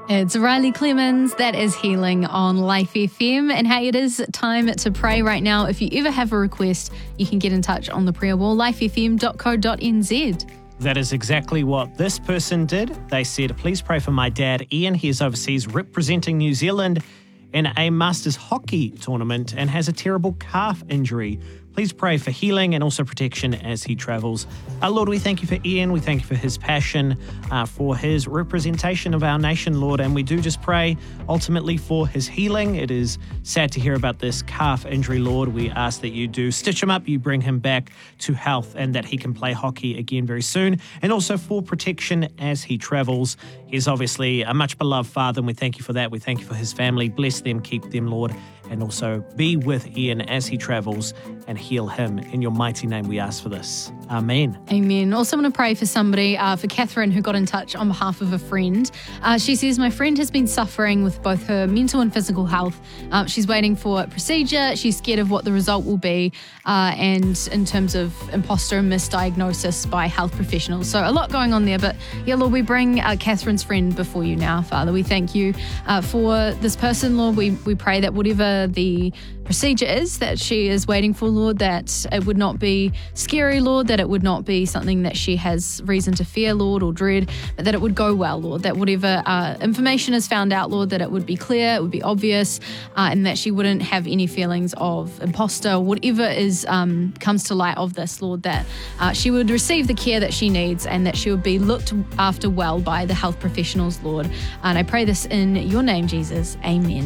It's Riley Clemens. That is Healing on Life FM. And hey, it is time to pray right now. If you ever have a request, you can get in touch on the prayer wall, lifefm.co.nz. That is exactly what this person did. They said, please pray for my dad, Ian. He is overseas representing New Zealand in a Masters hockey tournament and has a terrible calf injury. Please pray for healing and also protection as he travels. Lord, we thank you for Ian. We thank you for his passion, for his representation of our nation, Lord. And we do just pray ultimately for his healing. It is sad to hear about this calf injury, Lord. We ask that you do stitch him up, you bring him back to health, and that he can play hockey again very soon. And also for protection as he travels. He's obviously a much beloved father, and we thank you for that. We thank you for his family. Bless them, keep them, Lord. And also be with Ian as he travels and heal him. In your mighty name we ask for this. Amen. Amen. Also want to pray for somebody, for Catherine, who got in touch on behalf of a friend. She says, my friend has been suffering with both her mental and physical health. She's waiting for a procedure. She's scared of what the result will be. And in terms of imposter and misdiagnosis by health professionals. So a lot going on there. But yeah, Lord, we bring Catherine's friend before you now, Father. We thank you for this person, Lord. We pray that whatever the procedure is that she is waiting for, Lord, that it would not be scary, Lord, that it would not be something that she has reason to fear, Lord, or dread, but that it would go well, Lord, that whatever information is found out, Lord, that it would be clear, it would be obvious, and that she wouldn't have any feelings of imposter, whatever is comes to light of this, Lord, that she would receive the care that she needs and that she would be looked after well by the health professionals, Lord. And I pray this in your name, Jesus. Amen.